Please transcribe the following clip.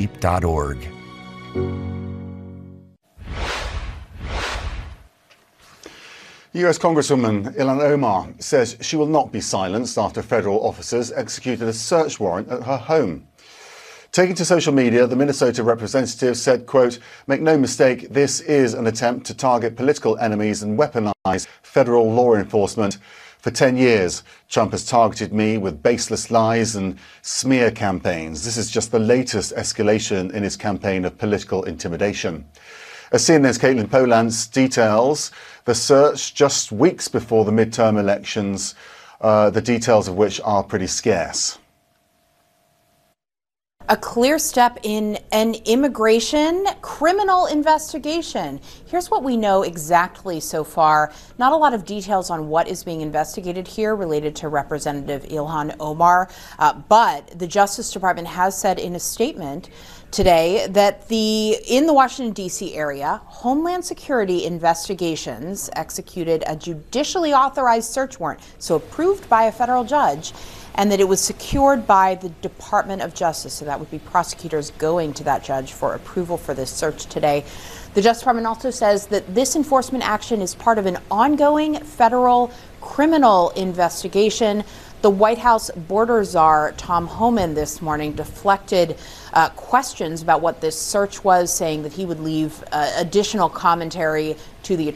US Congresswoman Ilhan Omar says she will not be silenced after federal officers executed a search warrant at her home. Taking to social media, the Minnesota representative said, quote, "Make no mistake, this is an attempt to target political enemies and weaponize federal law enforcement. For 10 years, Trump has targeted me with baseless lies and smear campaigns. This is just the latest escalation in his campaign of political intimidation." As CNN's Caitlin Polantz details the search just weeks before the midterm elections, the details of which are pretty scarce. A clear step in an immigration criminal investigation. Here's what we know exactly so far. Not a lot of details on what is being investigated here related to Representative Ilhan Omar, but the Justice Department has said in a statement today that in the Washington, D.C. area, Homeland Security Investigations executed a judicially authorized search warrant, so approved by a federal judge, and that it was secured by the Department of Justice. So that would be prosecutors going to that judge for approval for this search today. The Justice Department also says that this enforcement action is part of an ongoing federal criminal investigation. The White House border czar, Tom Homan, this morning deflected questions about what this search was, saying that he would leave additional commentary to the